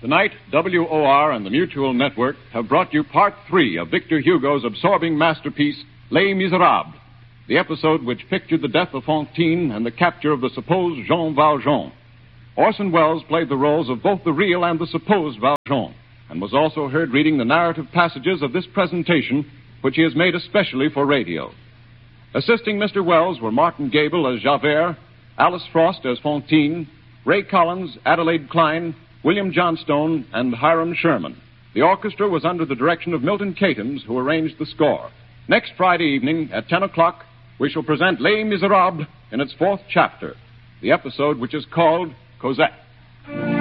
Tonight, WOR and the Mutual Network have brought you Part 3 of Victor Hugo's absorbing masterpiece, Les Miserables, the episode which pictured the death of Fantine and the capture of the supposed Jean Valjean. Orson Welles played the roles of both the real and the supposed Valjean, and was also heard reading the narrative passages of this presentation, which he has made especially for radio. Assisting Mr. Welles were Martin Gable as Javert, Alice Frost as Fantine, Ray Collins, Adelaide Klein, William Johnstone, and Hiram Sherman. The orchestra was under the direction of Milton Katams, who arranged the score. Next Friday evening at 10 o'clock, we shall present Les Miserables in its fourth chapter, the episode which is called Cosette.